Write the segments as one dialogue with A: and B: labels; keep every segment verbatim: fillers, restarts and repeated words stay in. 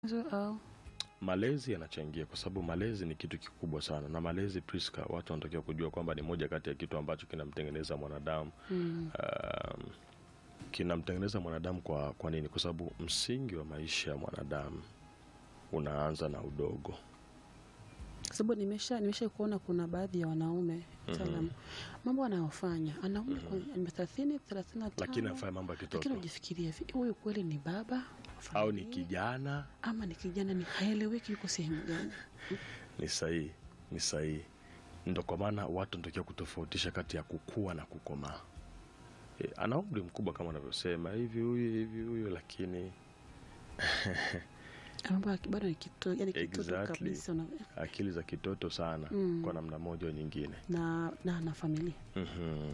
A: Au
B: Malezi yanachangia kwa sababu malezi ni kitu kikubwa sana, na malezi Priska, watu wanatakiwa kujua kwamba ni moja kati ya kitu ambacho kinamtengeneza mwanadamu.
A: mm.
B: Um, kinamtengeneza mwanadamu kwa kwa nini? Kwa sababu msingi wa maisha ya mwanadamu unaanza na udogo.
A: Kwa sababu nimesha nimesha kuona kuna baadhi ya wanaume mtaalamu mambo anayofanya ana umri
B: Mhm.
A: kwa thelathini thelathini na tano,
B: Lakini anafanya mambo ya
A: lakini
B: kitoto
A: unajifikiria hivi, huyu kweli ni baba wa
B: au ni
A: familia?
B: kijana.
A: Ama ni kijana, ni haeleweki yuko sehemu gani?
B: Ni sahihi, ni sahihi. Ndio kwa maana watu wanatakiwa kutofautisha kati ya kukua na kukomaa. E, ana umri mkubwa kama anavyosema hivi huyu hivi huyu, lakini
A: Mambo bado ni kitoto, yani kitoto
B: Exactly.
A: kabisa na,
B: akili za kitoto sana
A: Mm.
B: kwa namna moja au nyingine.
A: na na na familia.
B: Mhm.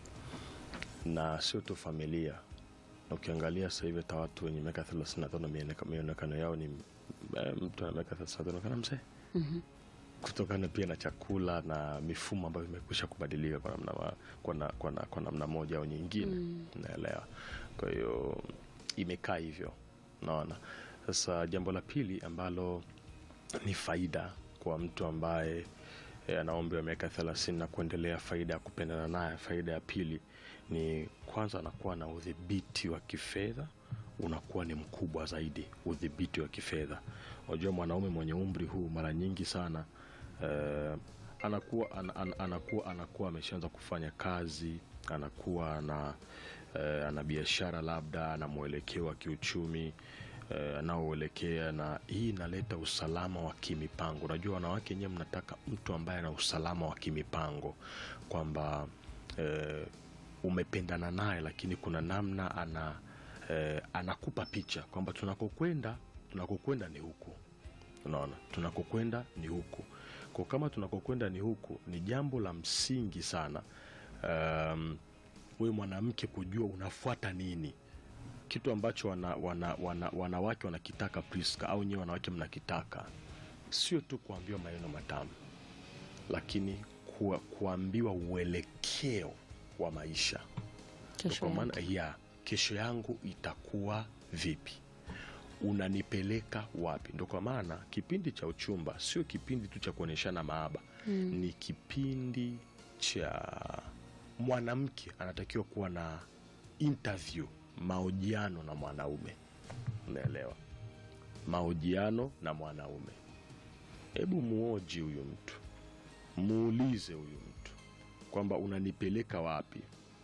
B: Na sio tu familia. Na ukiangalia sasa hivi hata watu wenye miaka thelathini na tano mieneka- mionekano yao ni eh, mtu ana miaka thelathini na tano kana mzee,
A: Mhm.
B: kutokana pia na chakula na mifumo ambayo imekwisha kubadilika kwa namna wa- kwa na, kwa na, kwa namna moja au nyingine.
A: Mm.
B: Naelewa. Kwa hiyo imekaa hivyo, naona. Sasa jambo la pili ambalo ni faida kwa mtu ambaye eh, ana umri wa miaka thelathini na kuendelea, faida ya kupendana naye, faida ya pili ni kwanza, anakuwa na udhibiti wa kifedha unakuwa ni mkubwa zaidi. Udhibiti wa kifedha, unajua mwanaume mwenye umri huu mara nyingi sana eh, anakuwa an, an, anakuwa anakuwa ameshaanza kufanya kazi, anakuwa na eh, ana biashara, labda ana mwelekeo wa kiuchumi eh, anaoelekea, na hii inaleta usalama wa kimipango. Unajua wanawake wenyewe mnataka mtu ambaye ana usalama wa kimipango, kwamba eh, umependana naye lakini kuna namna ana eh, anakupa picha kwamba tunakokwenda tunakokwenda ni huku. Unaona, tunakokwenda ni huku. Kwa kama tunakokwenda ni huku, ni jambo la msingi sana um, wewe mwanamke kujua unafuata nini, kitu ambacho wana, wana, wana, wanawake wanakitaka Priska, au nyewe wanawake mnakitaka, sio tu kuambiwa maneno matamu, lakini kuwa, kuambiwa uelekeo wa maisha.
A: Kesho
B: Kwa maana
A: yake.
B: ya kesho yangu itakuwa vipi, unanipeleka wapi? Ndo kwa maana kipindi cha uchumba sio kipindi tu cha kuonyeshana mahaba.
A: Mm.
B: Ni kipindi cha mwanamke anatakiwa kuwa na interview, mahojiano na mwanaume. Unaelewa, mahojiano na mwanaume. Hebu muoji huyu mtu, muulize huyu mtu kwamba unanipeleka wapi,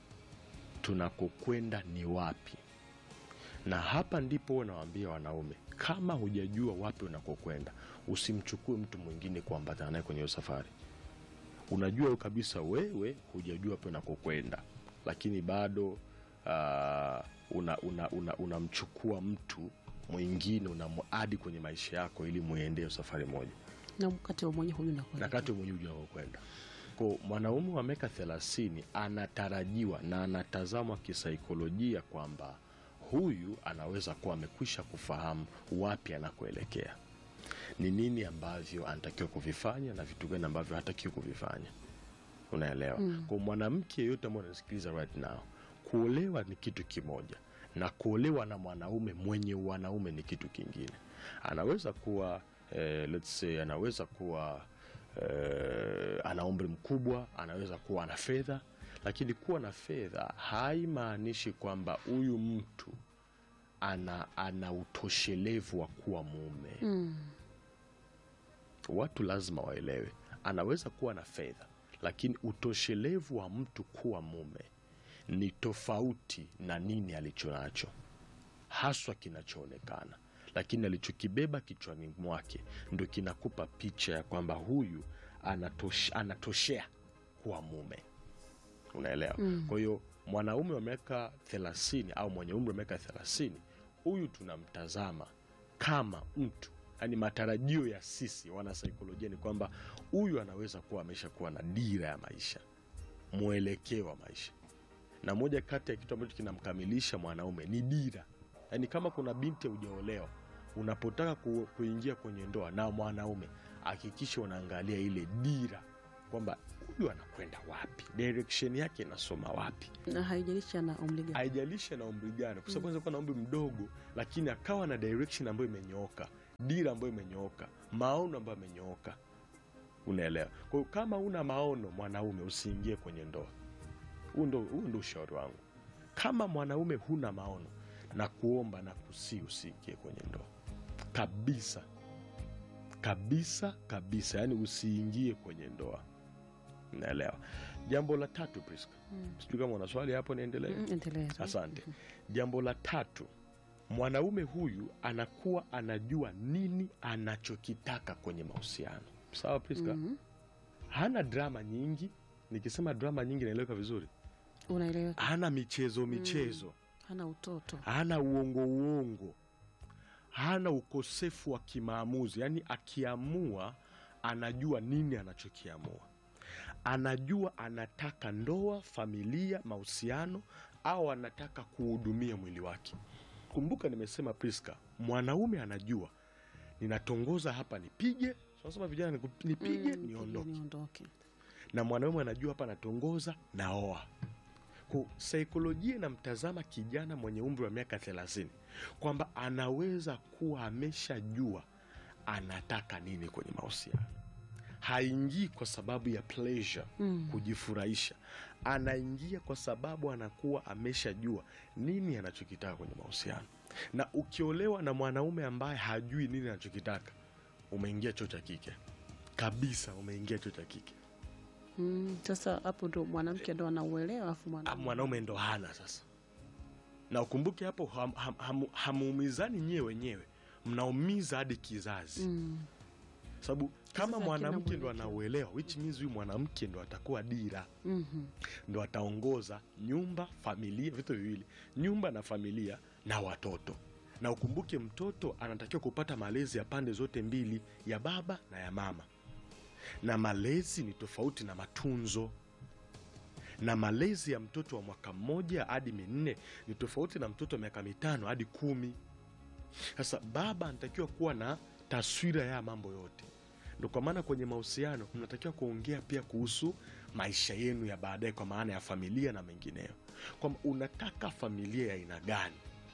B: tunakokwenda ni wapi. Na hapa ndipo huwa nawaambia wanaume, kama hujajua wapi unakokwenda, usimchukue mtu mwingine kuambatana naye kwenye hiyo safari. Unajua kabisa wewe hujajua wapi unakokwenda, lakini bado uh, una unamchukua una, unamchukua mtu mwingine, unamuadi kwenye maisha yako ili muendee safari moja,
A: Na wakati wa mwenye huyu
B: na
A: nakwenda.
B: kati mwenyewe hujua unakokwenda. Kwa mwanaume wa miaka thelathini anatarajiwa na anatazamwa kisaikolojia kwamba huyu anaweza kuwa amekwisha kufahamu wapi anakoelekea, ni nini ambavyo anatakiwa kuvifanya na vitu gani ambavyo hatakiwi kuvifanya. Unaelewa?
A: Mm.
B: Kwa mwanamke yeyote ambaye anasikiliza right now, kuolewa ni kitu kimoja na kuolewa na mwanaume mwenye wanaume ni kitu kingine. Anaweza kuwa eh, let's say anaweza kuwa eh, ana umri mkubwa, anaweza kuwa ana fedha, lakini kuwa na fedha haimaanishi kwamba huyu mtu ana ana utoshelevu wa kuwa mume.
A: Mm.
B: Watu lazima waelewe, anaweza kuwa na fedha, lakini utoshelevu wa mtu kuwa mume ni tofauti na nini alichonacho, haswa kinachoonekana, lakini alichokibeba kichwani mwake ndo kinakupa picha ya kwamba huyu anatosh, anatoshea kuwa mume. Unaelewa?
A: Mm.
B: Kwa hiyo mwanaume wa miaka thelathini au mwenye umri wa miaka thelathini, huyu tunamtazama kama mtu, yani matarajio ya sisi wana saikolojia ni kwamba huyu anaweza kuwa amesha kuwa na dira ya maisha, mwelekeo wa maisha. Na moja kati ya kitu ambacho kinamkamilisha mwanaume ni dira. Yani kama kuna binti hujaolewa, unapotaka ku, kuingia kwenye ndoa na mwanaume, hakikisha unaangalia ile dira kwamba huyu anakwenda wapi, direction yake inasoma wapi.
A: Na haijalishi ana umri gani.
B: Haijalishi na umri gani, kwa sababu anaweza kuwa na umri mdogo lakini akawa na direction ambayo imenyooka. dira ambayo imenyooka, maono ambayo yamenyooka. Unaelewa? Kwa hiyo kama una maono mwanaume, usiingie kwenye ndoa. Huo ndo huo ndo ushauri wangu. Kama mwanaume huna maono, na kuomba na kusi, usiingie kwenye ndoa kabisa kabisa kabisa, yani usiingie kwenye ndoa. Unaelewa? Jambo la tatu, Priska,
A: Mm.
B: sijui kama una swali hapo, niendelee?
A: Mm, endelea.
B: Asante. Jambo la tatu, mwanaume huyu anakuwa anajua nini anachokitaka kwenye mahusiano. Sawa, Priska?
A: Mhm.
B: Hana drama nyingi. Nikisema drama nyingi naeleweka vizuri?
A: Unaeleweka.
B: Hana michezo michezo,
A: Hana utoto.
B: hana uongo uongo, hana ukosefu wa kimaamuzi. Yaani akiamua anajua nini anachokiamua, anajua anataka ndoa, familia, mahusiano, au anataka kuhudumia mwili wake. Kumbuka nimesema, Priska, mwanaume anajua ninatongoza hapa nipige, tunasema vijana, niku- nipige
A: Mm,
B: niondoke.
A: niondoke.
B: Na mwanaume anajua hapa natongoza naoa. Kwa saikolojia inamtazama kijana mwenye umri wa miaka thelathini kwamba anaweza kuwa ameshajua anataka nini kwenye mahusiano. Haingii kwa sababu ya pleasure,
A: Mm.
B: kujifurahisha. Anaingia kwa sababu anakuwa ameshajua nini anachokitaka kwenye mahusiano. Na ukiolewa na mwanaume ambaye hajui nini anachokitaka, umeingia chuo cha kike kabisa, umeingia chuo cha kike.
A: Mm, sasa hapo ndo mwanamke ndo anauelewa, afu
B: Ah,
A: mwanaume
B: mwanaume ndo hana sasa. Na ukumbuke hapo ham, ham, ham, hamuumizani nyewe wenyewe, mnaumiza hadi kizazi.
A: Mm.
B: Sababu kama
A: Kizazi
B: mwanamke
A: hakina
B: ndo
A: mwelekeo.
B: anauelewa, which means huyu mwanamke ndo atakuwa dira,
A: Mhm.
B: ndo ataongoza nyumba, familia, vitu viwili, nyumba na familia na watoto. Na ukumbuke mtoto anatakiwa kupata malezi ya pande zote mbili, ya baba na ya mama. Na malezi ni tofauti na matunzo. Na malezi ya mtoto wa mwaka mmoja hadi minne ni tofauti na mtoto wa miaka mitano hadi kumi. Sasa baba anatakiwa kuwa na taswira ya mambo yote. Ndio kwa maana kwenye mahusiano mnatakiwa kuongea pia kuhusu maisha yenu ya baadaye, kwa maana ya familia na mengineyo, kwamba unataka familia ya aina gani.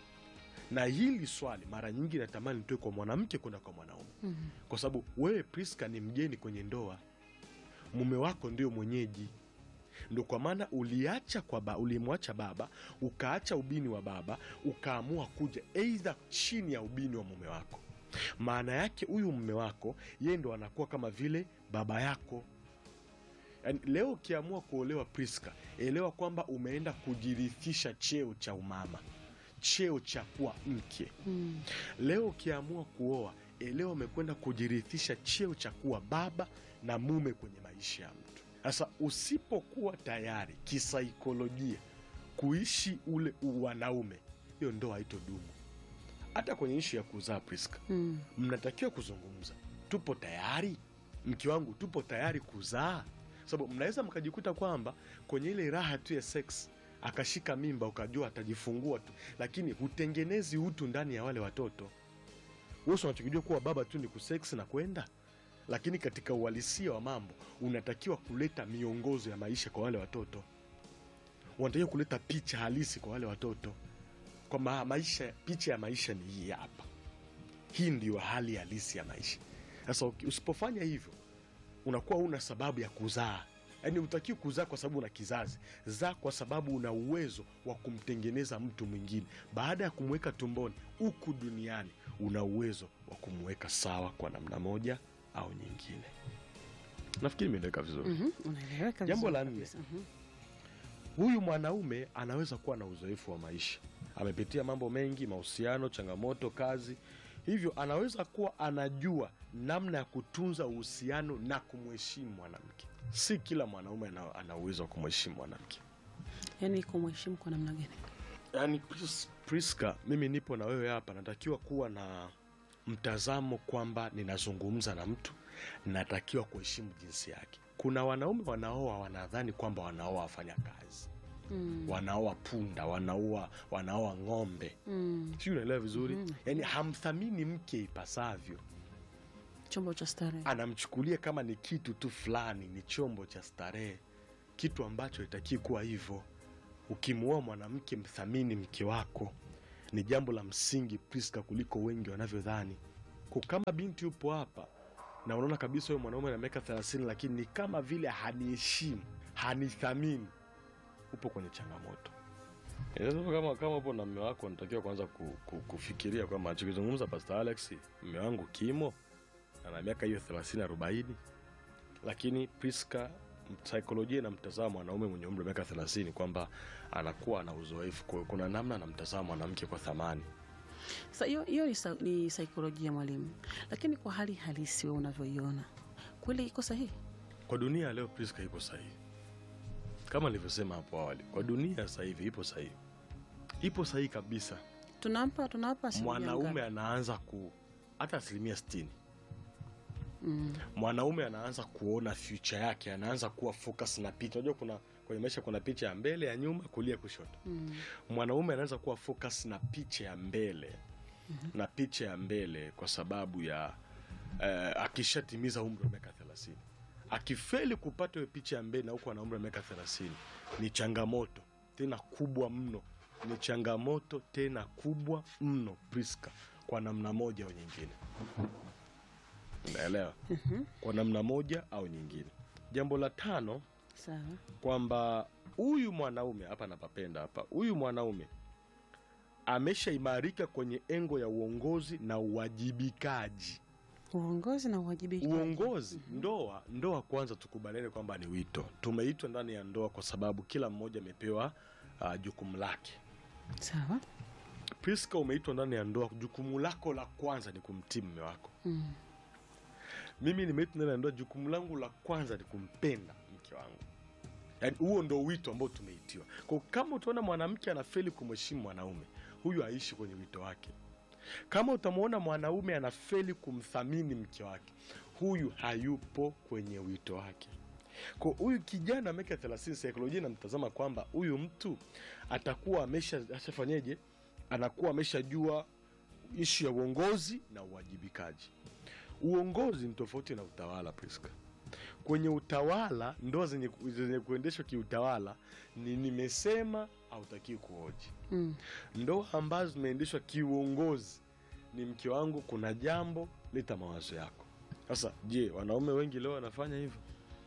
B: Na hili swali mara nyingi natamani nitoe kwa mwanamke kwenda kwa mwanaume,
A: Mhm.
B: kwa sababu wewe, Priska, ni mgeni kwenye ndoa, mume wako ndio mwenyeji. Ndio kwa maana uliacha kwa ba, ulimwacha baba, ukaacha ubini wa baba, ukaamua kuja aidha chini ya ubini wa mume wako. Maana yake huyu mume wako yeye ndo anakuwa kama vile baba yako. Yaani, leo ukiamua kuolewa, Priska, elewa kwamba umeenda kujirithisha cheo cha umama, cheo cha kuwa mke.
A: Mm.
B: Leo ukiamua kuoa, elewa umekwenda kujirithisha cheo cha kuwa baba na mume kwenye maisha ya mtu. Sasa usipokuwa tayari kisaikolojia kuishi ule uwanaume, hiyo ndoa haitodumu. Hata kwenye ishu ya kuzaa, Priska,
A: Mm.
B: mnatakiwa kuzungumza, tupo tayari, mke wangu, tupo tayari kuzaa. Sababu mnaweza mkajikuta kwamba kwenye ile raha tu ya sex akashika mimba, ukajua atajifungua tu, lakini hutengenezi utu ndani ya wale watoto. Wewe unachokijua kuwa baba tu ni kusex na kwenda, lakini katika uhalisia wa mambo unatakiwa kuleta miongozo ya maisha kwa wale watoto. Unatakiwa kuleta picha halisi kwa wale watoto, kwamba maisha, picha ya maisha ni hii hapa, hii ndio hali halisi ya maisha. Sasa uki- usipofanya hivyo, unakuwa una sababu ya kuzaa. Yaani hutakiwi kuzaa kwa sababu una kizazi, zaa kwa sababu una uwezo wa kumtengeneza mtu mwingine. Baada ya kumweka tumboni, huku duniani una uwezo wa kumweka sawa kwa namna moja au nyingine. Nafikiri imeeleweka vizuri.
A: Mhm. Unaeleweka
B: Jambo
A: vizuri
B: la nne.
A: kabisa. Mhm.
B: Huyu mwanaume anaweza kuwa na uzoefu wa maisha, amepitia mambo mengi, mahusiano, changamoto, kazi, hivyo anaweza kuwa anajua namna ya kutunza uhusiano na kumheshimu mwanamke. Si kila mwanaume ana, ana uwezo wa kumheshimu mwanamke.
A: Yaani kumheshimu kwa namna gani?
B: Yaani Pris- Priska, mimi nipo na wewe hapa, natakiwa kuwa na mtazamo kwamba ninazungumza na mtu, natakiwa kuheshimu jinsi yake. Kuna wanaume wanaoa wanadhani kwamba wanaoa wafanya kazi,
A: Mm.
B: wanaoa punda, wanaoa wanaoa ng'ombe.
A: Mm.
B: Sio, unaelewa vizuri?
A: Mhm.
B: Yaani hamthamini mke ipasavyo,
A: Chombo cha starehe.
B: anamchukulia kama ni kitu tu fulani, ni chombo cha starehe, kitu ambacho haitakiwi kuwa hivyo. Ukimuoa mwanamke, mthamini mke wako, ni jambo la msingi, Priska, kuliko wengi wanavyodhani. Kwa kama binti upo hapa na unaona kabisa huyo mwanaume ana miaka thelathini lakini ni kama vile haniheshimu, hanithamini, upo kwenye changamoto. Sasa kama kama upo na mume wako unatakiwa kwanza ku, ku, kufikiria kwamba anachozungumza Pastor Alex, mume wangu kimo ana miaka hiyo thelathini arobaini, lakini Priska saikolojia na mtazamo mwanaume mwenye umri wa miaka thelathini kwamba anakuwa na uzoefu, kwa kuna namna na mtazamo mwanamke kwa thamani.
A: Sasa hiyo hiyo ni saikolojia mwalimu, lakini kwa hali halisi wewe unavyoiona kweli iko sahihi?
B: Kwa dunia leo Priska iko sahihi. Kama nilivyosema hapo awali, kwa dunia sasa hivi ipo sahihi. Ipo sahihi kabisa.
A: Tunampa tunapa
B: mwanaume anaanza ku hata asilimia sitini. Mm. Mwanaume anaanza kuona future yake, anaanza kuwa focus na picha. Unajua kuna kwenye maisha kuna picha ya mbele, ya nyuma, kulia, kushoto. Mm. Mwanaume anaanza kuwa focus na picha ya mbele. Mm-hmm. Na picha ya mbele kwa sababu ya uh, akishatimiza umri wa miaka thelathini. Akifeli kupata hiyo picha ya mbele na huko ana umri wa miaka thelathini, ni changamoto tena kubwa mno. Ni changamoto tena kubwa mno Priska, kwa namna moja au nyingine. Unaelewa? Mm-hmm. Kwa namna moja au nyingine. Jambo la tano, sawa, kwamba huyu mwanaume hapa napapenda hapa, huyu mwanaume ameshaimarika kwenye engo ya uongozi na uwajibikaji.
A: Uongozi na uwajibikaji.
B: Uongozi, mm-hmm. Ndoa, ndoa kwanza tukubaliane kwamba ni wito. Tumeitwa ndani ya ndoa kwa sababu kila mmoja amepewa uh, jukumu lake.
A: Sawa.
B: Priska, umeitwa ndani ya ndoa, jukumu lako la kwanza ni kumtii mume wako. Mm. Mimi nimeitwa ndani ya ndoa, jukumu langu la kwanza ni kumpenda mke wangu. Yaani huo ndio wito ambao tumeitiwa. Kwa kama utaona mwanamke anafeli kumheshimu mwanaume, huyu haishi kwenye wito wake. Kama utamuona mwanaume anafeli kumthamini mke wake, huyu hayupo kwenye wito wake. Kwa huyu kijana miaka thelathini, saikolojia inamtazama kwamba huyu mtu atakuwa amesha ashafanyaje? Anakuwa ameshajua issue ya uongozi na uwajibikaji. Uongozi ni tofauti na utawala Priska. Kwenye utawala, ndoa zenye, zenye kuendeshwa kiutawala ni nimesema hautaki kuoji. Mm. Ndoa ambazo zimeendeshwa kiuongozi ni mke wangu kuna jambo, leta mawazo yako. Sasa je, wanaume wengi leo wanafanya hivyo?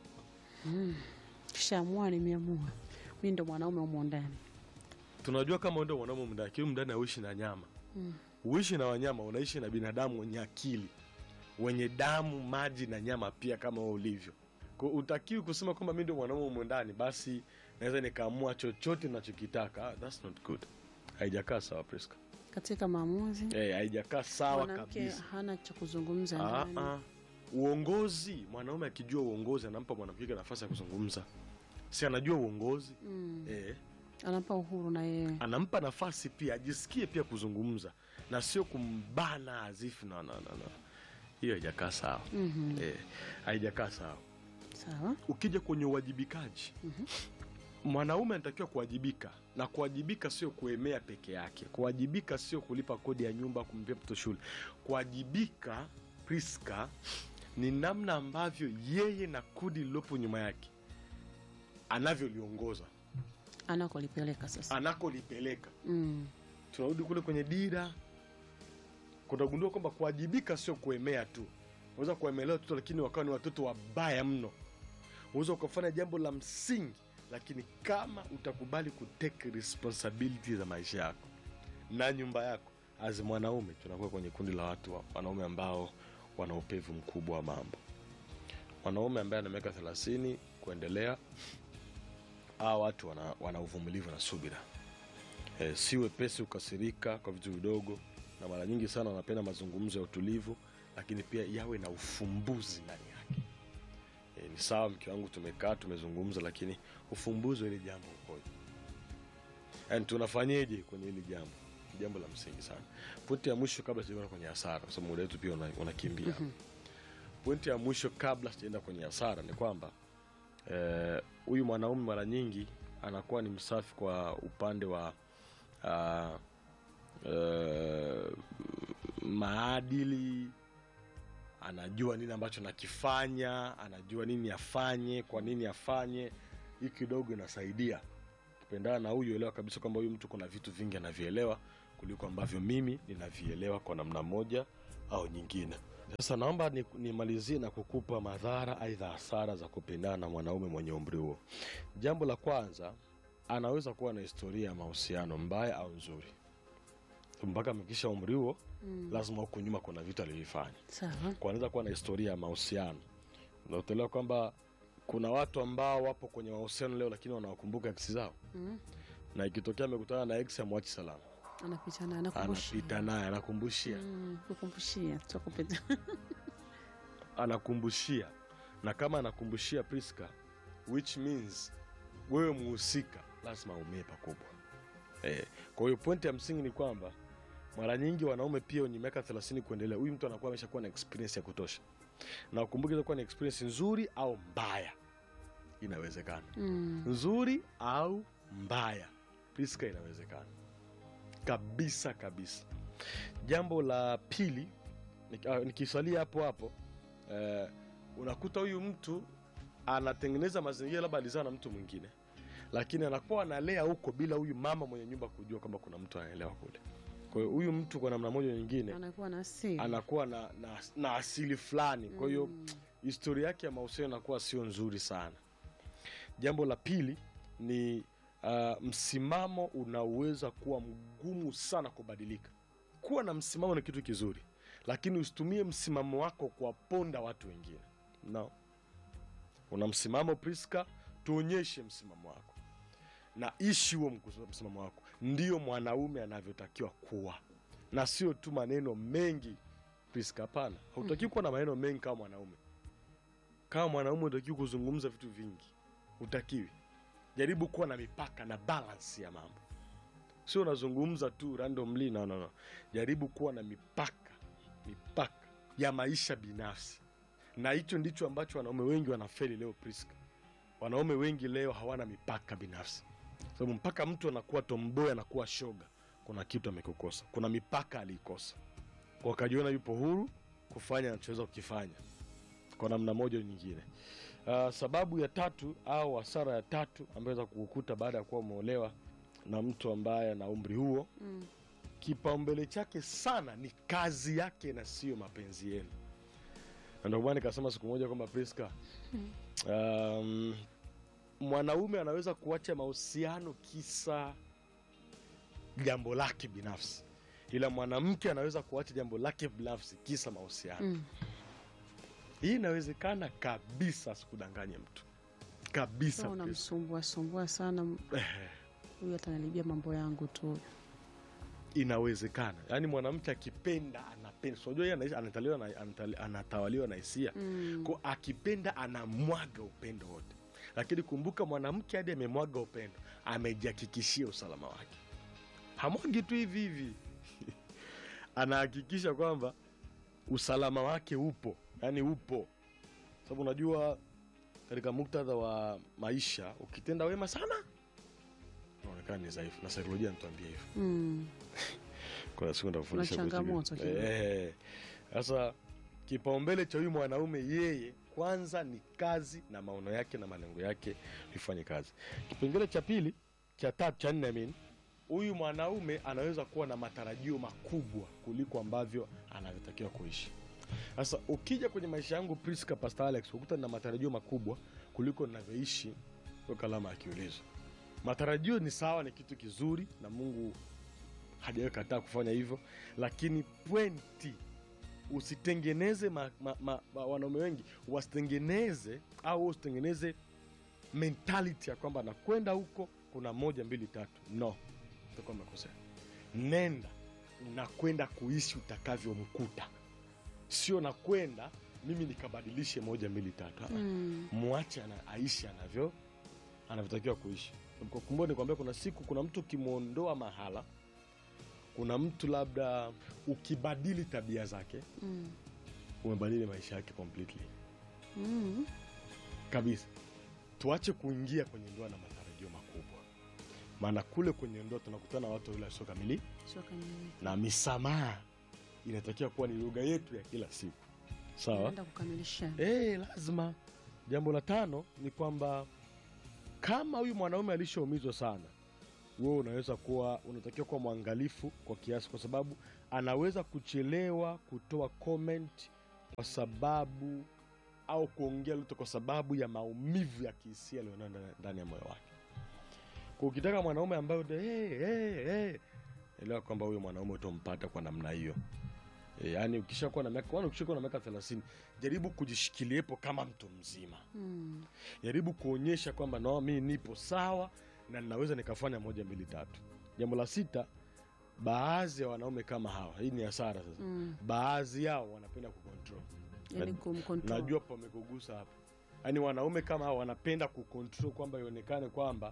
A: Mm. Kishaamua nimeamua. Mimi ndo mwanaume humo ndani.
B: Tunajua kama ndo mwanaume humo ndani, humo ndani hauishi na nyama. Mm. Uishi na wanyama, unaishi na binadamu wenye akili, wenye damu, maji na nyama pia kama wewe ulivyo. Kwa utakiwi kusema kwamba mimi ndo mwanaume humo ndani basi naweza nikaamua chochote ninachokitaka. Ah, that's not good. Haijakaa sawa Priska.
A: Katika maamuzi.
B: Eh, hey, haijakaa sawa kabisa.
A: Mwanamke hana cha kuzungumza ndani.
B: Ah ah. Uongozi, mwanaume akijua uongozi anampa mwanamke nafasi ya kuzungumza. Si anajua uongozi? Mm. Eh.
A: Anampa uhuru na yeye.
B: Anampa nafasi pia ajisikie pia kuzungumza na sio kumbana azifu na na na. Hiyo haijakaa sawa. Mm-hmm. Eh, haijakaa sawa.
A: Sawa.
B: Ukija kwenye uwajibikaji. Mhm. Mwanaume anatakiwa kuwajibika, na kuwajibika sio kuemea peke yake. Kuwajibika sio kulipa kodi ya nyumba, kumlipia mtoto shule. Kuwajibika Priska ni namna ambavyo yeye na kundi lilopo nyuma yake anavyoliongoza,
A: anakolipeleka sasa.
B: Anakolipeleka. Mm. Tunarudi kule kwenye dira. Kutagundua kwamba kuwajibika sio kuemea tu. Unaweza kuemelea watoto lakini wakawa ni watoto wabaya mno. Unaweza kufanya jambo la msingi lakini kama utakubali kutake responsibility za maisha yako na nyumba yako, as mwanaume tunakuwa kwenye kundi la watu wa, wanaume ambao wana upevu mkubwa wa mambo. Wanaume ambao ana miaka thelathini kuendelea, hao watu wana, wana uvumilivu na subira. E, si wepesi ukasirika kwa vitu vidogo, na mara nyingi sana wanapenda mazungumzo ya utulivu, lakini pia yawe na ufumbuzi ndani yake. E, ni sawa mke wangu tumekaa tumezungumza, lakini ufumbuzi wa ile jambo ukoje? Yaani tunafanyaje kwenye ile jambo? Jambo la msingi sana. Pointi ya mwisho kabla sijaenda kwenye hasara, kwa sababu muda wetu pia unakimbia. Una mm-hmm. Pointi ya mwisho kabla sijaenda kwenye hasara ni kwamba eh huyu mwanaume mara nyingi anakuwa ni msafi kwa upande wa uh, uh, maadili. Anajua nini ambacho nakifanya, anajua nini afanye, kwa nini afanye. Hii kidogo inasaidia. Kupendana na huyu, elewa kabisa kwamba huyu mtu kuna vitu vingi anavielewa kuliko ambavyo mimi ninavielewa kwa namna moja au nyingine. Sasa naomba ni- nimalizie na kukupa madhara aidha hasara za kupendana na mwanaume mwenye umri huo. Jambo la kwanza, anaweza kuwa na historia ya mahusiano mbaya au nzuri. Mpaka amefikisha umri huo,
A: Mm.
B: lazima huko nyuma kuna vitu alivifanya.
A: Sawa.
B: Kwa anaweza kuwa na historia ya mahusiano. Unaelewa kwamba kuna watu ambao wapo kwenye mahusiano leo lakini wanawakumbuka ex zao.
A: Mm.
B: Na ikitokea amekutana na ex amwachi salama.
A: Anapita naye anakumbusha.
B: Anapita naye anakumbushia.
A: Mm, kukumbushia, tutakupita.
B: Anakumbushia. Na kama anakumbushia Priska, which means wewe muhusika lazima umie pakubwa. Eh, kwa hiyo pointi ya msingi ni kwamba mara nyingi wanaume pia wenye miaka thelathini kuendelea, huyu mtu anakuwa ameshakuwa na experience ya kutosha. Na ukumbuke itakuwa na experience nzuri au mbaya. Inawezekana.
A: Mm.
B: Nzuri au mbaya. Priska, inawezekana. Kabisa kabisa. Jambo la pili, nik- ah, nikisalia hapo hapo, eh, unakuta huyu mtu anatengeneza mazingira, labda alizaa na mtu mwingine, lakini anakuwa analea huko bila huyu mama mwenye nyumba kujua kama kuna mtu anaelewa kule. Kwa hiyo huyu mtu kwa namna moja nyingine
A: Anakuwa na asili.
B: anakuwa na, na, na asili fulani. Kwa hiyo
A: Mm.
B: historia yake ya mahusiano inakuwa sio nzuri sana. Jambo la pili ni uh, msimamo unaweza kuwa mgumu sana kubadilika. Kuwa na msimamo ni kitu kizuri, lakini usitumie msimamo wako kuwaponda watu wengine. No. Una msimamo Priska, tuonyeshe msimamo wako na ishi huo mkus- msimamo wako. Ndio mwanaume anavyotakiwa kuwa, na sio tu maneno mengi Priska. Hapana, hautakiwi kuwa na maneno mengi kama mwanaume. Kama mwanaume hutakiwi kuzungumza vitu vingi, hutakiwi. Jaribu kuwa na mipaka na balance ya mambo, sio unazungumza tu randomly. No, no, no. Jaribu kuwa na mipaka, mipaka ya maisha binafsi, na hicho ndicho ambacho wanaume wengi wanafeli leo Priska. Wanaume wengi leo hawana mipaka binafsi, sababu mpaka mtu anakuwa tomboy, anakuwa shoga, kuna kitu amekukosa, kuna mipaka aliikosa, kwa kajiona yupo huru kufanya anachoweza kukifanya kwa namna moja au nyingine. Uh, sababu ya tatu au hasara ya tatu ambayo inaweza kukukuta baada ya kuwa umeolewa na mtu ambaye ana umri huo,
A: Mm.
B: kipaumbele chake sana ni kazi yake na sio mapenzi yenu. Na ndio maana nikasema siku moja kwamba Priska, um, mwanaume anaweza kuacha mahusiano kisa jambo lake binafsi, ila mwanamke anaweza kuacha jambo lake binafsi kisa mahusiano.
A: Mm.
B: Hii inawezekana kabisa, sikudanganye mtu kabisa.
A: Sasa
B: Priska.
A: unamsumbua sumbua sana. Huyu atanalibia mambo yangu tu.
B: Inawezekana, yaani mwanamke akipenda anapenda. Unajua yeye anaishi- anatawaliwa na anatali- anatawaliwa na hisia.
A: Mm.
B: Kwa akipenda anamwaga upendo wote, lakini kumbuka, mwanamke hadi amemwaga upendo amejihakikishia usalama wake. Hamwagi tu hivi hivi anahakikisha kwamba usalama wake upo, yaani upo, sababu unajua katika muktadha wa maisha ukitenda wema sana unaonekana ni dhaifu, na saikolojia inatuambia hivyo.
A: Mm.
B: Kuna siku nitakufundisha
A: Kuna
B: vitu
A: changamoto
B: vingi.
A: kidogo.
B: Eh. Sasa kipaumbele cha huyu mwanaume, yeye kwanza ni kazi na maono yake na malengo yake ifanye kazi. Kipengele cha pili, cha tatu, cha nne, I mean, huyu mwanaume anaweza kuwa na matarajio makubwa kuliko ambavyo anavyotakiwa kuishi. Sasa ukija kwenye maisha yangu Priska, Pastor Alex, ukuta na matarajio makubwa kuliko ninavyoishi, kwa kalama ya kiulizo. Matarajio ni sawa, ni kitu kizuri na Mungu hajawahi kataa kufanya hivyo, lakini pointi, usitengeneze ma, ma, ma, ma, wanaume wengi wasitengeneze au usitengeneze mentality ya kwamba nakwenda huko kuna moja mbili tatu. No, utakuwa umekosea. Nenda unakwenda kuishi utakavyomkuta, sio nakwenda mimi nikabadilishe moja mbili tatu. Ah,
A: Mm.
B: muache ana, aishi anavyo anavyotakiwa kuishi. Kumbuka nikwambia, kuna siku kuna mtu ukimwondoa mahala, kuna mtu labda ukibadili tabia zake,
A: Mm.
B: umebadili maisha yake completely
A: Mm.
B: kabisa. Tuache kuingia kwenye ndoa na matarajio makubwa, maana kule kwenye ndoa tunakutana watu wale sio kamili,
A: Sio kamili.
B: na misamaha inatakiwa kuwa ni lugha yetu ya kila siku. Sawa?
A: Naenda kukamilisha.
B: Eh, lazima. Jambo la tano ni kwamba kama huyu mwanaume alishaumizwa sana, wewe unaweza kuwa unatakiwa kuwa mwangalifu kwa kiasi, kwa sababu anaweza kuchelewa kutoa comment kwa sababu au kuongea lolote kwa sababu ya maumivu ya kihisia aliyonayo ndani- ndani ya moyo wake. Kwa ukitaka mwanaume ambaye hey, hey, hey, elewa kwamba huyo mwanaume utampata kwa namna hiyo. E, yani ukishakuwa na miaka wana ukishakuwa na miaka thelathini, jaribu kujishikiliepo kama mtu mzima.
A: Mm.
B: Jaribu kuonyesha kwamba no, mimi nipo sawa na ninaweza nikafanya moja mbili tatu. Jambo la sita, baadhi ya wanaume kama hawa, hii ni hasara sasa.
A: Mm.
B: Baadhi yao wanapenda kucontrol.
A: Yani
B: Na-
A: kumcontrol.
B: Najua pamekugusa hapa. Yaani wanaume kama hawa wanapenda kucontrol kwamba ionekane kwamba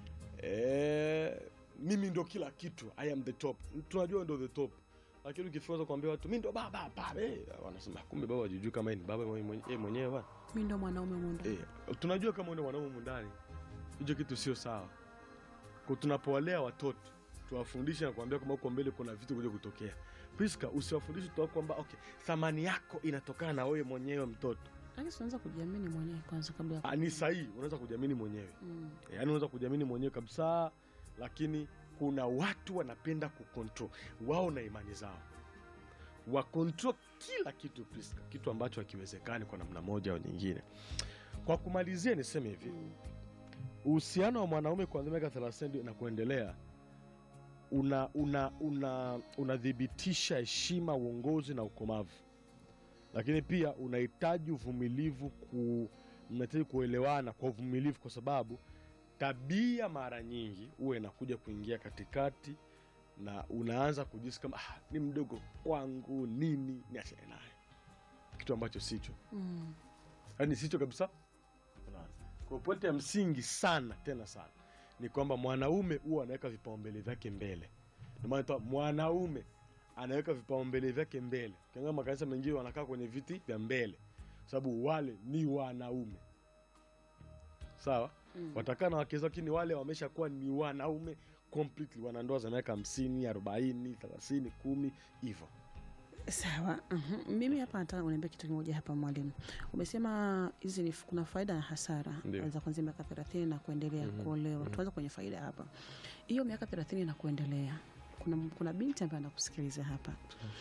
B: eh, mimi ndo kila kitu, I am the top. Tunajua ndo the top. Lakini ukifunza kuambia watu mimi ndo baba baba, eh, wanasema kumbe baba hajui kama yeye ni baba mwenyewe mwenye, mwenyewe bwana.
A: Mimi ndo mwanaume mundo.
B: Eh, tunajua kama ndo mwanaume mundani. Hicho kitu sio sawa. Kwa tunapowalea watoto, tuwafundishe na kuambia kama huko mbele kuna vitu kuja kutokea. Priska, usiwafundishe tu kwamba okay, thamani yako inatokana na wewe mwenyewe mtoto.
A: Lakini unaanza kujiamini mwenyewe kwanza kabla ya
B: Ah, ni sahihi, unaweza kujiamini mwenyewe.
A: Mm.
B: E, yaani unaweza kujiamini mwenyewe kabisa, lakini kuna watu wanapenda kucontrol wao na imani zao. Wa control kila kitu Priska, kitu ambacho hakiwezekani kwa namna moja au nyingine. Kwa kumalizia niseme hivi,
A: Mm.
B: uhusiano wa mwanaume kuanzia miaka thelathini na kuendelea una una una unadhibitisha heshima, uongozi na ukomavu, lakini pia unahitaji uvumilivu, ku unahitaji kuelewana kwa uvumilivu, kwa sababu tabia mara nyingi huwa inakuja kuingia katikati na unaanza kujisikia kama ah, ni mdogo kwangu nini, niachane naye, kitu ambacho sicho.
A: Mm.
B: Yaani sicho kabisa. Unaona? Kwa pointi ya msingi sana tena sana ni kwamba mwanaume huwa anaweka vipaumbele vyake mbele. Ndio maana tu mwanaume anaweka vipaumbele vyake mbele. Ukiangalia makanisa mengine wanakaa kwenye viti vya mbele, sababu wale ni wanaume. Sawa?
A: Mm.
B: Watakaa na wake zao, lakini wale wameshakuwa ni wanaume completely, wana ndoa za miaka hamsini, arobaini, thelathini, kumi hivyo.
A: Sawa. Mhm. Mimi hapa nataka uniambie kitu kimoja hapa mwalimu. Umesema hizi ni kuna faida na hasara
B: Ndio.
A: za kuanzia miaka thelathini na kuendelea
B: Mhm.
A: kuolewa. Tuanze kwenye faida hapa. Hiyo miaka thelathini na kuendelea. Kuna kuna binti ambaye anakusikiliza hapa.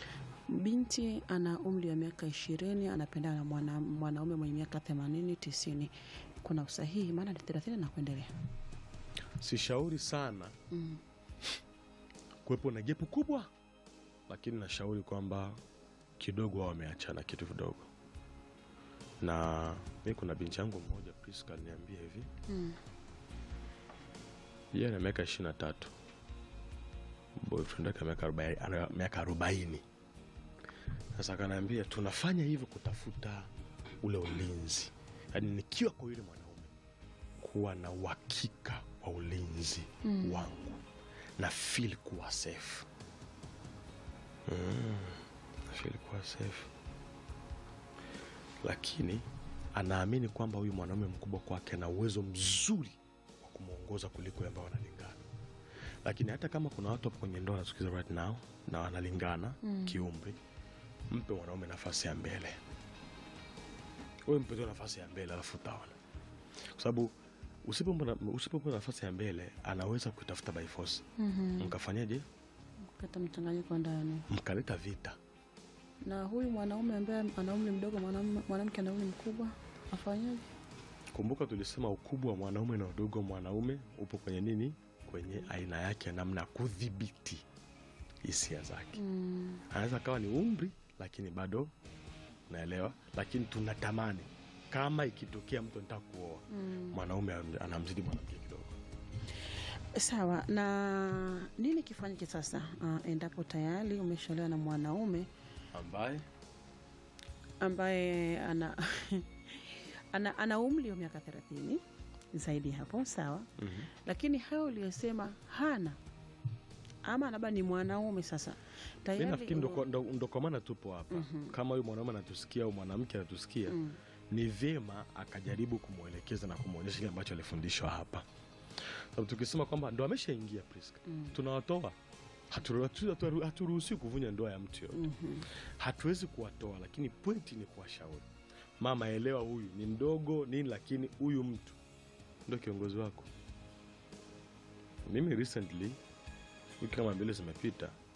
A: Binti ana umri wa miaka ishirini, anapendana na mwana, mwanaume mwenye miaka themanini, tisini. Kuna usahihi maana ni thelathini na kuendelea.
B: Sishauri sana
A: Mm.
B: kuwepo na gepu kubwa, lakini nashauri kwamba kidogo wao wameachana kitu kidogo. Na mimi kuna binti yangu mmoja Priska aliniambia hivi,
A: Mm.
B: yeye ana miaka ishirini na tatu, boyfriend yake miaka arobaini, ana miaka arobaini. Sasa akaniambia tunafanya hivyo kutafuta ule ulinzi, yaani nikiwa kwa yule mwanaume kuwa na uhakika wa ulinzi
A: Mm.
B: wangu na feel kuwa safe. Mm, feel kuwa safe. Lakini anaamini kwamba huyu mwanaume mkubwa kwake ana uwezo mzuri wa kumuongoza kuliko ambao wanalingana. Lakini hata kama kuna watu hapo kwenye ndoa wanasikiza right now na wanalingana
A: Mm.
B: kiumri, mpe mwanaume nafasi ya mbele. Wewe mpe tu nafasi ya mbele alafu utaona. Kwa sababu usipompa usipompa nafasi ya mbele anaweza kutafuta by force.
A: Mhm.
B: Mkafanyaje?
A: Kata mchanganyiko ndani.
B: Mkaleta vita.
A: Na huyu mwanaume ambaye ana umri mdogo, mwanaume mwanamke ana umri mkubwa, afanyaje?
B: Kumbuka tulisema ukubwa wa mwanaume na udogo wa mwanaume upo kwenye nini? Kwenye aina yake ya namna ya kudhibiti hisia zake.
A: Mm.
B: Anaweza kawa ni umri lakini bado naelewa, lakini tunatamani kama ikitokea mtu anataka kuoa,
A: Mm.
B: mwanaume anamzidi mwanamke kidogo.
A: Sawa. Na nini kifanyike sasa uh, endapo tayari umeshaolewa na mwanaume
B: Ambaye
A: ambaye ana ana, ana umri wa miaka thelathini zaidi hapo, sawa?
B: mhm
A: Lakini hayo uliyosema hana, ama labda ni mwanaume sasa tayari.
B: mimi nafikiri ndo ndo, ndo kwa maana tupo hapa.
A: Mhm.
B: Kama huyu mwanaume anatusikia au mwanamke anatusikia,
A: Mm.
B: ni vyema akajaribu kumuelekeza na kumuonyesha kile ambacho alifundishwa hapa. Sababu tukisema kwamba ndo ameshaingia Priska,
A: Mm.
B: tunawatoa, haturuhusiwi haturuhusiwi kuvunja ndoa ya mtu yote.
A: Mhm.
B: Hatuwezi kuwatoa, lakini pointi ni kuwashauri. Mama, elewa huyu ni mdogo nini, lakini huyu mtu ndio kiongozi wako. Mimi recently wiki kama mbili zimepita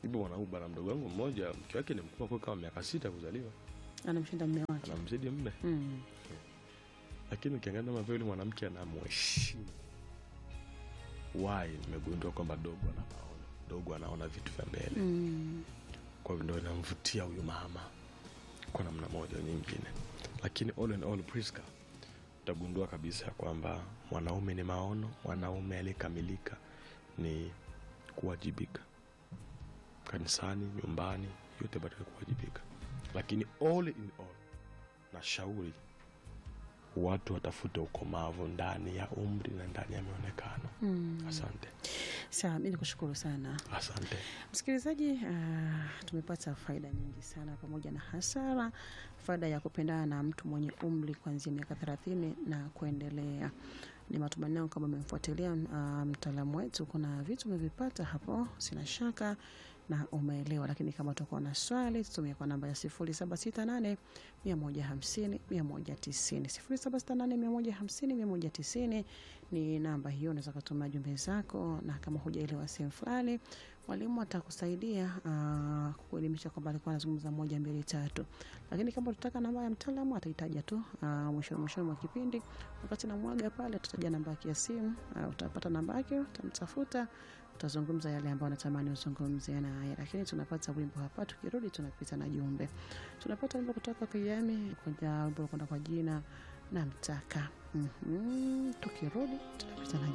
B: Ipo mwanaume bana, mdogo wangu mmoja mke wake ni mkubwa kwa kama miaka sita kuzaliwa.
A: Anamshinda mume wake.
B: Anamzidi mume.
A: Mm.
B: Lakini ukiangalia kama vile mwanamke anamheshimu. Why? Nimegundua kwamba dogo anaona. Dogo anaona vitu vya mbele.
A: Mm.
B: Kwa hivyo ndio inamvutia huyu mama kwa namna moja nyingine. Lakini all in all, Priska, utagundua kabisa kwamba mwanaume ni maono, mwanaume aliyekamilika ni kuwajibika. Kanisani, nyumbani, yote bado kuwajibika. Lakini all in all, na shauri watu watafute ukomavu ndani ya umri na ndani ya muonekano.
A: Mm.
B: Asante.
A: Sawa, mimi nikushukuru sana.
B: Asante.
A: Msikilizaji, uh, tumepata faida nyingi sana pamoja na hasara. Faida ya kupendana na mtu mwenye umri kuanzia miaka thelathini na kuendelea. Ni matumaini yangu kama umemfuatilia uh, mtaalamu wetu, kuna vitu umevipata hapo, sina shaka na umeelewa. Lakini kama utakuwa na swali, tutumie kwa namba ya sifuri saba sita nane mia moja hamsini mia moja tisini. sifuri saba sita nane mia moja hamsini mia moja tisini ni namba hiyo, unaweza kutuma jumbe zako, na kama hujaelewa sehemu fulani, mwalimu atakusaidia uh, kuelimisha kwamba alikuwa anazungumza moja mbili tatu. Lakini kama utataka namba ya mtaalamu, atahitaji tu uh, mwisho mwisho wa kipindi, wakati na mwaga pale tutaja namba yake ya simu, uh, utapata namba yake, utamtafuta, utazungumza yale ambayo unatamani uzungumzie naye. Lakini tunapata wimbo hapa, tukirudi tunapita na jumbe. Tunapata wimbo kutoka kwa Yami, kwa wimbo kwenda kwa jina Namtaka. Mhm. Tukirudi tunapita na